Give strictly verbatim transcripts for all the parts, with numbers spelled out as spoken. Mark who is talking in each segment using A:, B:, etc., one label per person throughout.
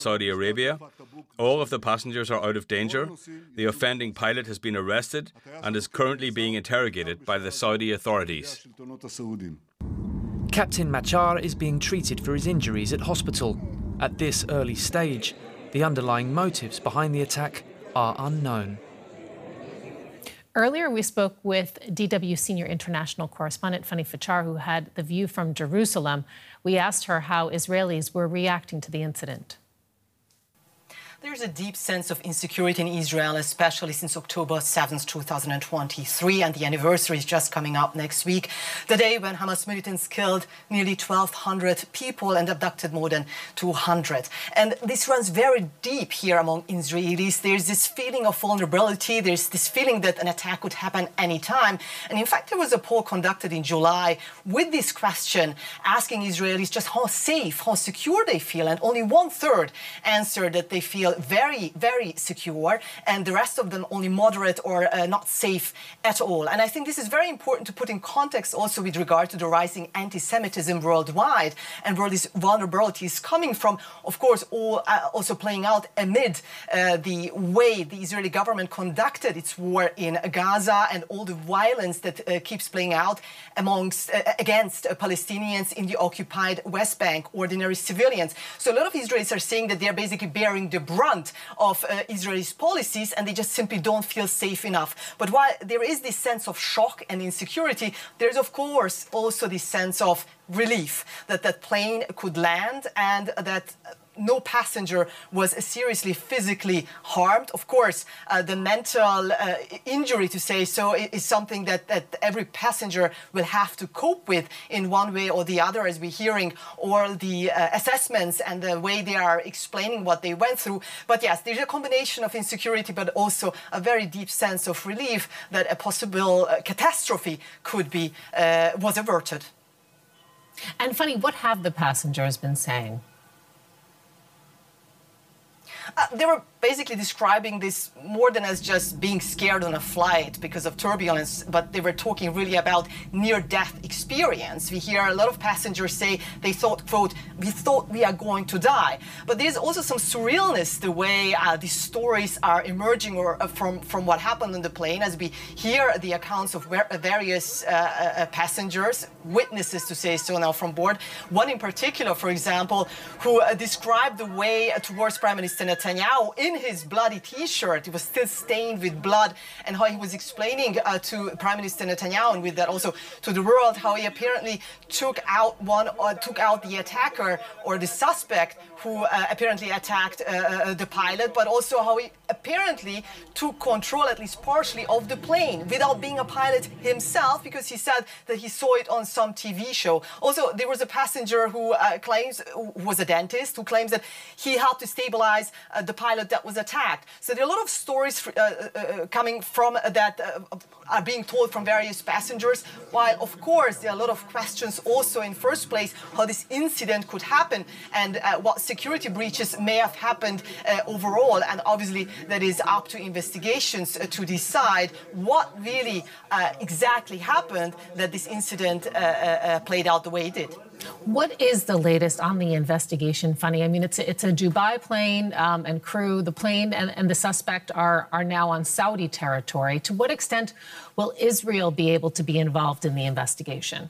A: Saudi Arabia. All of the passengers are out of danger. The offending pilot has been arrested and is currently being interrogated by the Saudi authorities.
B: Captain Machar is being treated for his injuries at hospital. At this early stage, the underlying motives behind the attack are unknown.
C: Earlier, we spoke with D W senior international correspondent Fanny Fachar, who had The View from Jerusalem. We asked her how Israelis were reacting to the incident.
D: There's a deep sense of insecurity in Israel, especially since October seventh, two thousand twenty-three, and the anniversary is just coming up next week, the day when Hamas militants killed nearly twelve hundred people and abducted more than two hundred. And this runs very deep here among Israelis. There's this feeling of vulnerability. There's this feeling that an attack could happen anytime. And in fact, there was a poll conducted in July with this question, asking Israelis just how safe, how secure they feel. And only one third answered that they feel very, very secure, and the rest of them only moderate or uh, not safe at all. And I think this is very important to put in context also with regard to the rising anti-Semitism worldwide and where this vulnerability is coming from, of course, all, uh, also playing out amid uh, the way the Israeli government conducted its war in Gaza and all the violence that uh, keeps playing out amongst, uh, against uh, Palestinians in the occupied West Bank, ordinary civilians. So a lot of Israelis are saying that they're basically bearing the brunt of uh, Israel's policies, and they just simply don't feel safe enough. But while there is this sense of shock and insecurity, there's of course also this sense of relief that that plane could land and that no passenger was seriously physically harmed. Of course, uh, the mental uh, injury, to say so, is something that, that every passenger will have to cope with in one way or the other, as we're hearing all the uh, assessments and the way they are explaining what they went through. But yes, there's a combination of insecurity, but also a very deep sense of relief that a possible uh, catastrophe could be, uh, was averted.
C: And Fanny, what have the passengers been saying?
D: Uh, they were basically describing this more than as just being scared on a flight because of turbulence, but they were talking really about near-death experience. We hear a lot of passengers say they thought, quote, we thought we are going to die. But there's also some surrealness the way uh, these stories are emerging or uh, from, from what happened on the plane, as we hear the accounts of various uh, uh, passengers, witnesses to say so now from board. One in particular, for example, who uh, described the way towards Prime Minister Netanyahu in his bloody T-shirt. It was still stained with blood, and how he was explaining uh, to Prime Minister Netanyahu, and with that also to the world, how he apparently took out one, uh, took out the attacker or the suspect who uh, apparently attacked uh, uh, the pilot, but also how he apparently took control, at least partially, of the plane without being a pilot himself, because he said that he saw it on some T V show. Also, there was a passenger who uh, claims, who was a dentist, who claims that he helped to stabilize uh, the pilot that was attacked. So there are a lot of stories uh, uh, coming from uh, that uh, are being told from various passengers, while of course there are a lot of questions also in first place how this incident could happen and uh, what security breaches may have happened uh, overall. And obviously that is up to investigations uh, to decide what really uh, exactly happened that this incident uh, uh, played out the way it did.
C: What is the latest on the investigation, Fanny? I mean, it's a, it's a Dubai plane um, and crew. The plane and, and the suspect are, are now on Saudi territory. To what extent will Israel be able to be involved in the investigation?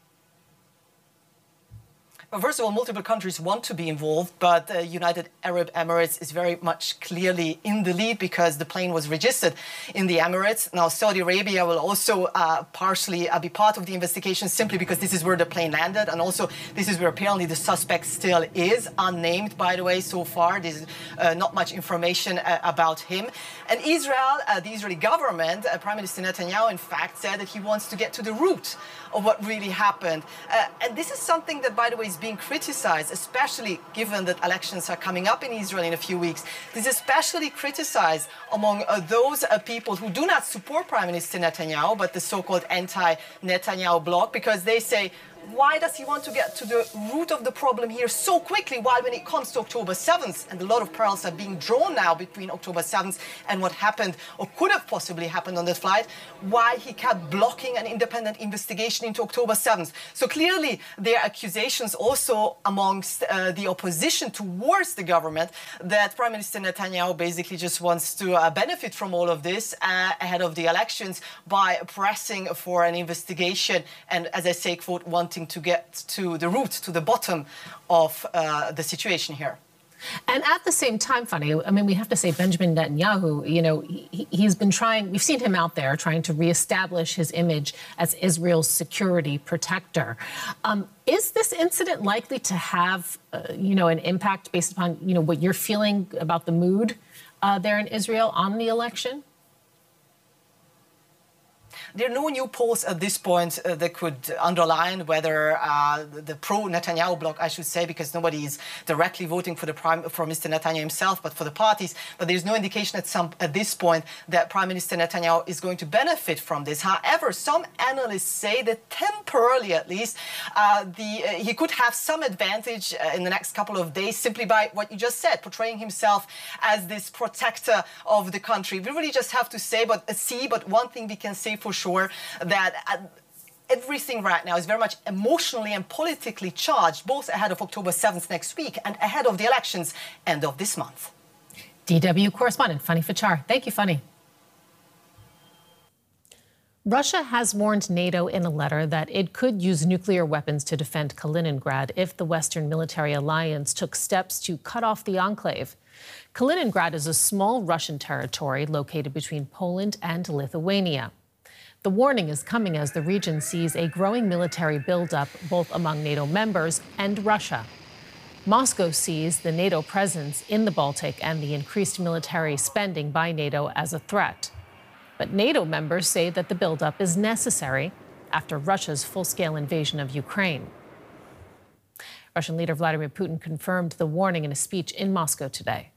D: Well, first of all, multiple countries want to be involved, but uh, United Arab Emirates is very much clearly in the lead because the plane was registered in the Emirates. Now, Saudi Arabia will also uh, partially uh, be part of the investigation simply because this is where the plane landed, and also this is where apparently the suspect still is, unnamed, by the way, so far. There's uh, not much information uh, about him. And Israel, uh, the Israeli government, uh, Prime Minister Netanyahu, in fact, said that he wants to get to the root of what really happened. Uh, and this is something that, by the way, is being criticized, especially given that elections are coming up in Israel in a few weeks. This is especially criticized among uh, those uh, people who do not support Prime Minister Netanyahu, but the so-called anti-Netanyahu bloc, because they say, why does he want to get to the root of the problem here so quickly, while when it comes to October seventh, and a lot of parallels are being drawn now between October seventh and what happened or could have possibly happened on that flight, why he kept blocking an independent investigation into October seventh. So clearly there are accusations also amongst uh, the opposition towards the government that Prime Minister Netanyahu basically just wants to uh, benefit from all of this uh, ahead of the elections by pressing for an investigation and, as I say, quote, wanting to get to the root, to the bottom of uh, the situation here.
C: And at the same time, funny, I mean, we have to say Benjamin Netanyahu, you know, he, he's been trying, we've seen him out there trying to reestablish his image as Israel's security protector. Um, is this incident likely to have, uh, you know, an impact based upon, you know, what you're feeling about the mood uh, there in Israel on the election?
D: There are no new polls at this point uh, that could underline whether uh, the pro-Netanyahu bloc, I should say, because nobody is directly voting for the prime for Mister Netanyahu himself, but for the parties. But there's no indication at some at this point that Prime Minister Netanyahu is going to benefit from this. However, some analysts say that temporarily, at least, uh, the uh, he could have some advantage uh, in the next couple of days simply by what you just said, portraying himself as this protector of the country. We really just have to say, but uh, see. But one thing we can say for sure. That uh, everything right now is very much emotionally and politically charged, both ahead of October seventh next week and ahead of the elections end of this month.
C: D W correspondent Fanny Fachar. Thank you, Fanny. Russia has warned NATO in a letter that it could use nuclear weapons to defend Kaliningrad if the Western military alliance took steps to cut off the enclave. Kaliningrad is a small Russian territory located between Poland and Lithuania. The warning is coming as the region sees a growing military buildup both among NATO members and Russia. Moscow sees the NATO presence in the Baltic and the increased military spending by NATO as a threat. But NATO members say that the buildup is necessary after Russia's full-scale invasion of Ukraine. Russian leader Vladimir Putin confirmed the warning in a speech in Moscow today.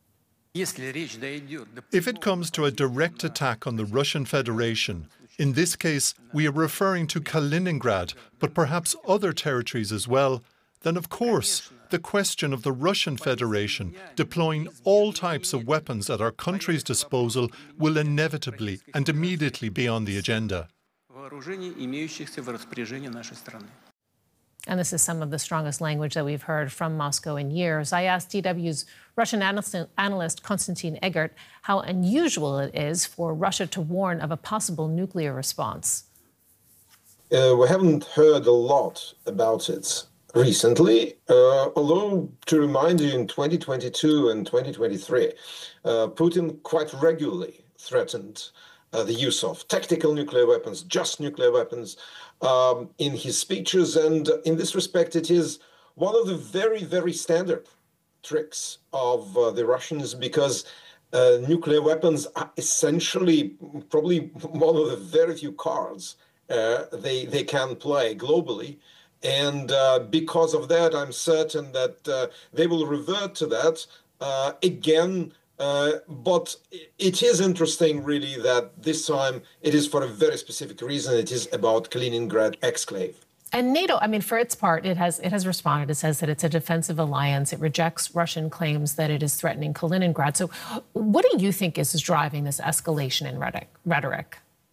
E: If it comes to a direct attack on the Russian Federation, in this case, we are referring to Kaliningrad, but perhaps other territories as well, then of course, the question of the Russian Federation deploying all types of weapons at our country's disposal will inevitably and immediately be on the agenda.
C: And this is some of the strongest language that we've heard from Moscow in years. I asked D W's Russian analyst Konstantin Egert how unusual it is for Russia to warn of a possible nuclear response.
F: Uh, we haven't heard a lot about it recently, uh, although, to remind you, in twenty twenty-two and twenty twenty-three, uh, Putin quite regularly threatened uh, the use of tactical nuclear weapons, just nuclear weapons, um, in his speeches. And in this respect, it is one of the very, very standard tricks of uh, the Russians, because uh, nuclear weapons are essentially probably one of the very few cards uh, they, they can play globally. And uh, because of that, I'm certain that uh, they will revert to that uh, again. Uh, but it is interesting, really, that this time it is for a very specific reason. It is about Kaliningrad exclave.
C: And NATO, I mean, for its part, it has it has responded. It says that it's a defensive alliance. It rejects Russian claims that it is threatening Kaliningrad. So what do you think is driving this escalation in rhetoric?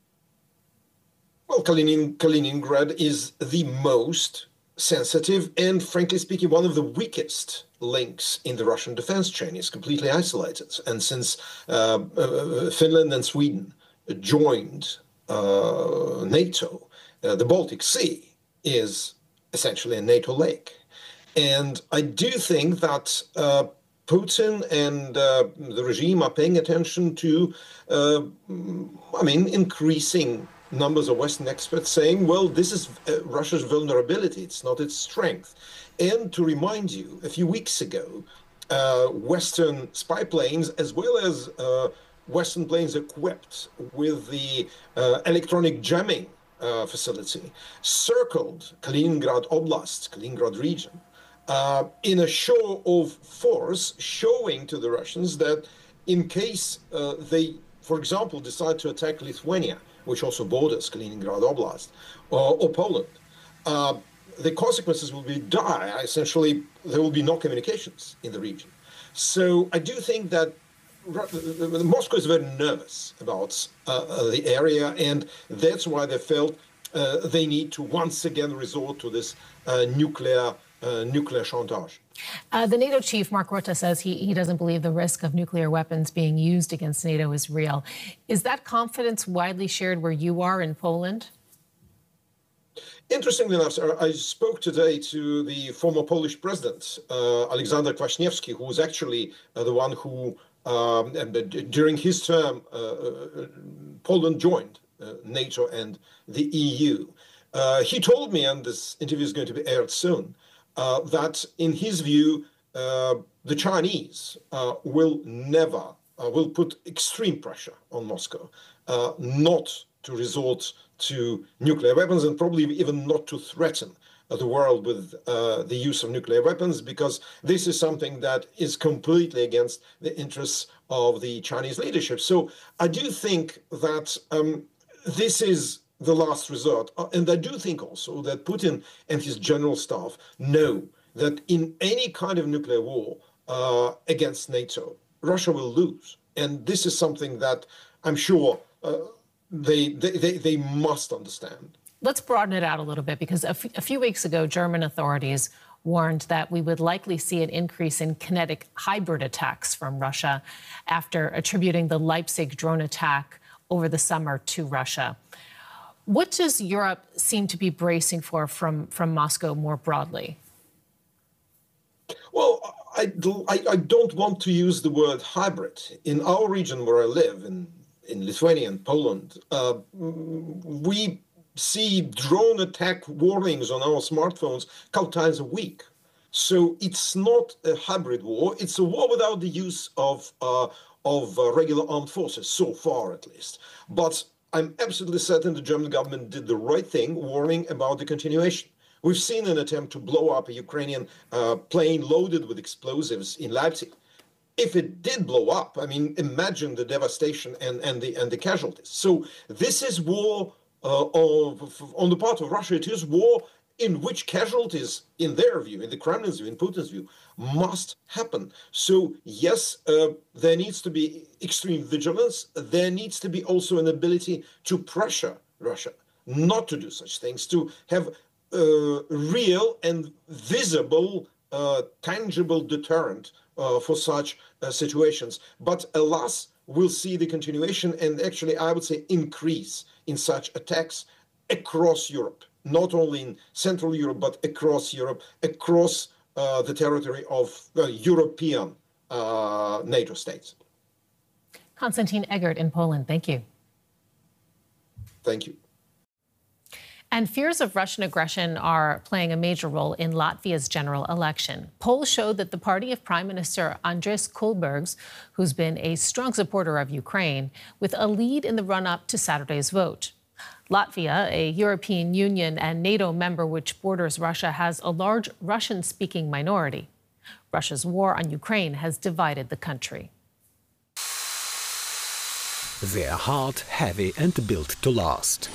F: Well, Kalinin, Kaliningrad is the most sensitive and, frankly speaking, one of the weakest links in the Russian defense chain. It's completely isolated. And since uh, uh, Finland and Sweden joined uh, NATO, uh, the Baltic Sea is essentially a NATO lake. And I do think that uh, Putin and uh, the regime are paying attention to, uh, I mean, increasing numbers of Western experts saying, well, this is uh, Russia's vulnerability, it's not its strength. And to remind you, a few weeks ago, uh, Western spy planes, as well as uh, Western planes equipped with the uh, electronic jamming uh, facility, circled Kaliningrad Oblast, Kaliningrad region, uh, in a show of force, showing to the Russians that in case uh, they, for example, decide to attack Lithuania, which also borders Kaliningrad Oblast, or, or Poland, uh, the consequences will be dire. Essentially, there will be no communications in the region. So I do think that Moscow is very nervous about uh, the area, and that's why they felt uh, they need to once again resort to this uh, nuclear uh, nuclear chantage.
C: Uh, the NATO chief, Mark Rutte, says he, he doesn't believe the risk of nuclear weapons being used against NATO is real. Is that confidence widely shared where you are in Poland?
F: Interestingly enough, sir, I spoke today to the former Polish president, uh, Aleksander Kwaśniewski, who was actually uh, the one who, um, during his term, uh, Poland joined uh, NATO and the E U. Uh, he told me, and this interview is going to be aired soon, uh, that in his view, uh, the Chinese uh, will never, uh, will put extreme pressure on Moscow, uh, not to resort to nuclear weapons, and probably even not to threaten uh, the world with uh, the use of nuclear weapons, because this is something that is completely against the interests of the Chinese leadership. So I do think that um, this is the last resort. Uh, and I do think also that Putin and his general staff know that in any kind of nuclear war uh, against NATO, Russia will lose. And this is something that I'm sure uh, They, they they must understand.
C: Let's broaden it out a little bit, because a, f a few weeks ago, German authorities warned that we would likely see an increase in kinetic hybrid attacks from Russia after attributing the Leipzig drone attack over the summer to Russia. What does Europe seem to be bracing for from, from Moscow more broadly?
F: Well, I, I, I don't want to use the word hybrid. In our region where I live, in in Lithuania and Poland, uh, we see drone attack warnings on our smartphones a couple times a week. So it's not a hybrid war. It's a war without the use of, uh, of uh, regular armed forces, so far at least. But I'm absolutely certain the German government did the right thing, warning about the continuation. We've seen an attempt to blow up a Ukrainian uh, plane loaded with explosives in Leipzig. If it did blow up, I mean, imagine the devastation and, and the and the casualties. So this is war uh, of, on the part of Russia. It is war in which casualties, in their view, in the Kremlin's view, in Putin's view, must happen. So yes, uh, there needs to be extreme vigilance. There needs to be also an ability to pressure Russia not to do such things, to have uh, real and visible, uh, tangible deterrent Uh, for such uh, situations. But alas, we'll see the continuation and actually, I would say, increase in such attacks across Europe, not only in Central Europe, but across Europe, across uh, the territory of uh, European uh, NATO states.
C: Konstantin Eggert in Poland, thank you.
F: Thank you.
C: And fears of Russian aggression are playing a major role in Latvia's general election. Polls show that the party of Prime Minister Andris Kulbergs, who's been a strong supporter of Ukraine, with a lead in the run-up to Saturday's vote. Latvia, a European Union and NATO member which borders Russia, has a large Russian-speaking minority. Russia's war on Ukraine has divided the country.
G: They're hard, heavy and built to last.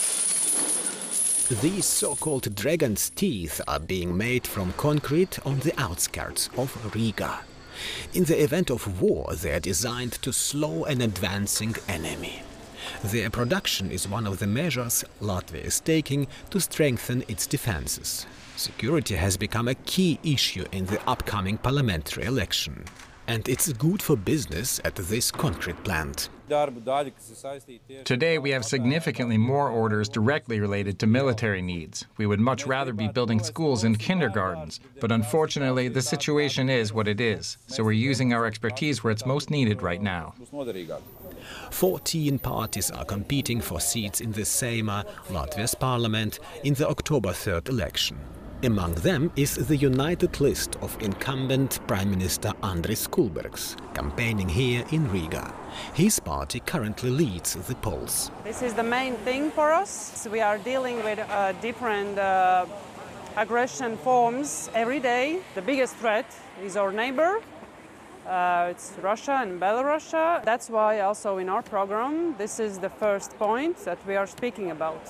G: These so-called dragon's teeth are being made from concrete on the outskirts of Riga. In the event of war, they are designed to slow an advancing enemy. Their production is one of the measures Latvia is taking to strengthen its defenses. Security has become a key issue in the upcoming parliamentary election. And it's good for business at this concrete plant.
H: Today we have significantly more orders directly related to military needs. We would much rather be building schools and kindergartens, but unfortunately the situation is what it is, so we're using our expertise where it's most needed right now.
G: Fourteen parties are competing for seats in the Seima, Latvia's parliament, in the October third election. Among them is the united list of incumbent Prime Minister Andris Kulbergs, campaigning here in Riga. His party currently leads the polls.
I: This is the main thing for us. We are dealing with uh, different uh, aggression forms every day. The biggest threat is our neighbor. Uh, it's Russia and Belarus. That's why also in our program, this is the first point that we are speaking about.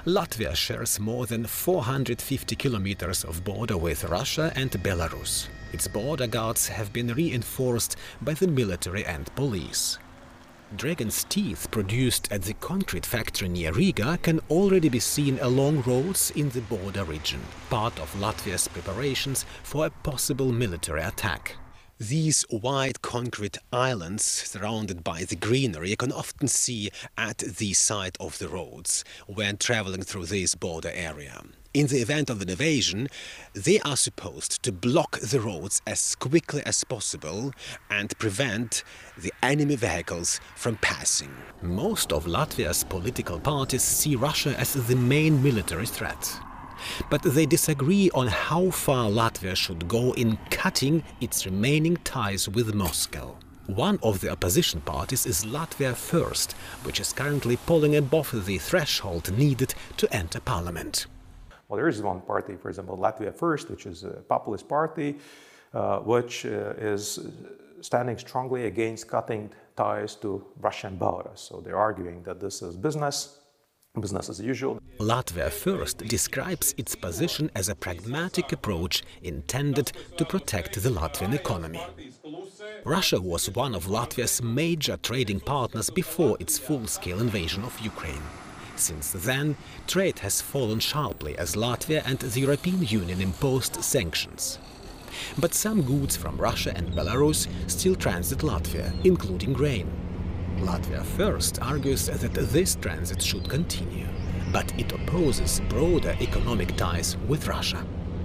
G: Latvia shares more than four hundred fifty kilometers of border with Russia and Belarus. Its border guards have been reinforced by the military and police. Dragon's teeth produced at the concrete factory near Riga can already be seen along roads in the border region, part of Latvia's preparations for a possible military attack. These wide concrete islands surrounded by the greenery you can often see at the side of the roads when traveling through this border area. In the event of an invasion, they are supposed to block the roads as quickly as possible and prevent the enemy vehicles from passing. Most of Latvia's political parties see Russia as the main military threat. But they disagree on how far Latvia should go in cutting its remaining ties with Moscow. One of the opposition parties is Latvia First, which is currently polling above the threshold needed to enter parliament.
J: Well, there is one party, for example, Latvia First, which is a populist party, uh, which uh, is standing strongly against cutting ties to Russia and Belarus. So they're arguing that this is business, business as usual.
G: Latvia First describes its position as a pragmatic approach intended to protect the Latvian economy. Russia was one of Latvia's major trading partners before its full-scale invasion of Ukraine. Since then, trade has fallen sharply as Latvia and the European Union imposed sanctions. But some goods from Russia and Belarus still transit Latvia, including grain. Latvia First argues that this transit should continue, but it opposes broader economic ties with Russia.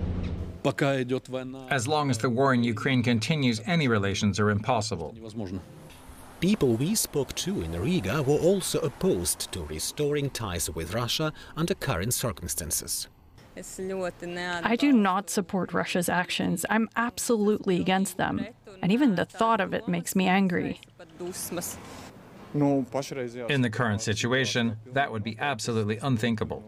H: As long as the war in Ukraine continues, any relations are impossible.
G: People we spoke to in Riga were also opposed to restoring ties with Russia under current circumstances.
K: I do not support Russia's actions. I'm absolutely against them. And even the thought of it makes me angry.
H: In the current situation, that would be absolutely unthinkable.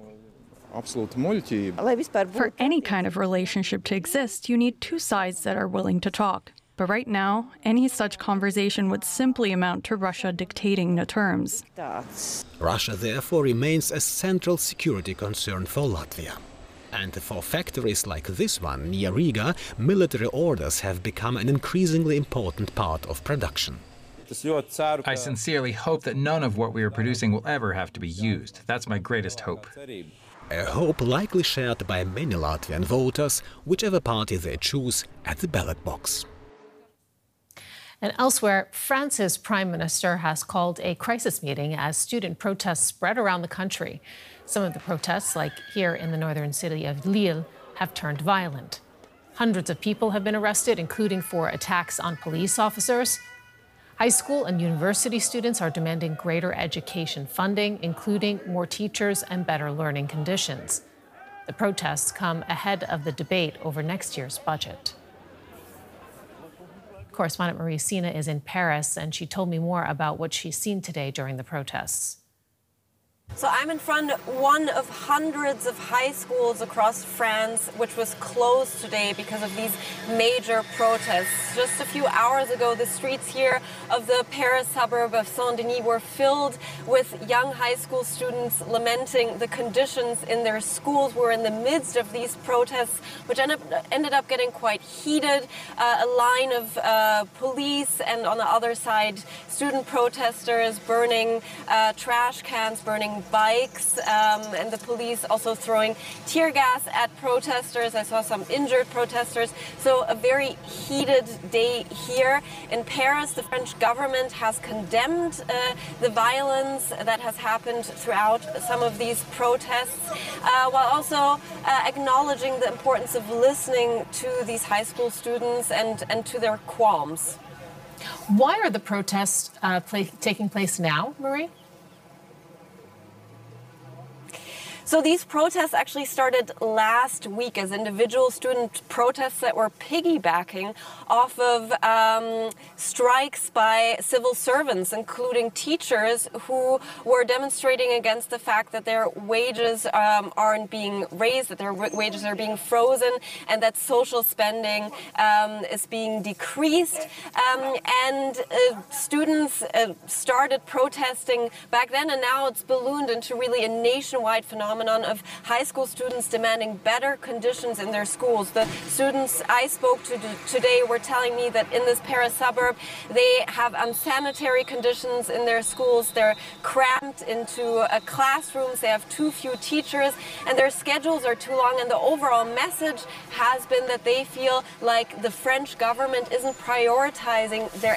K: For any kind of relationship to exist, you need two sides that are willing to talk. But right now, any such conversation would simply amount to Russia dictating the terms.
G: Russia therefore remains a central security concern for Latvia. And for factories like this one near Riga, military orders have become an increasingly important part of production.
H: I sincerely hope that none of what we are producing will ever have to be used. That's my greatest hope.
G: A hope likely shared by many Latvian voters, whichever party they choose at the ballot box.
C: And elsewhere, France's prime minister has called a crisis meeting as student protests spread around the country. Some of the protests, like here in the northern city of Lille, have turned violent. Hundreds of people have been arrested, including for attacks on police officers. High school and university students are demanding greater education funding, including more teachers and better learning conditions. The protests come ahead of the debate over next year's budget. Correspondent Marie Sina is in Paris, and she told me more about what she's seen today during the protests.
L: So I'm in front of one of hundreds of high schools across France, which was closed today because of these major protests. Just a few hours ago, the streets here of the Paris suburb of Saint-Denis were filled with young high school students lamenting the conditions in their schools. We're in the midst of these protests, which ended up, ended up getting quite heated. Uh, a line of uh, police and on the other side, student protesters burning uh, trash cans, burning bikes, um, and the police also throwing tear gas at protesters. I saw some injured protesters. So a very heated day here in Paris. The French government has condemned uh, the violence that has happened throughout some of these protests, uh, while also uh, acknowledging the importance of listening to these high school students and, and to their qualms.
C: Why are the protests uh, play, taking place now, Marie?
L: So these protests actually started last week as individual student protests that were piggybacking off of um, strikes by civil servants, including teachers, who were demonstrating against the fact that their wages um, aren't being raised, that their wages are being frozen, and that social spending um, is being decreased. Um, and uh, students uh, started protesting back then, and now it's ballooned into really a nationwide phenomenon phenomenon of high school students demanding better conditions in their schools. The students I spoke to today were telling me that in this Paris suburb, they have unsanitary conditions in their schools. They're cramped into uh, classrooms. They have too few teachers, and their schedules are too long. And the overall message has been that they feel like the French government isn't prioritizing their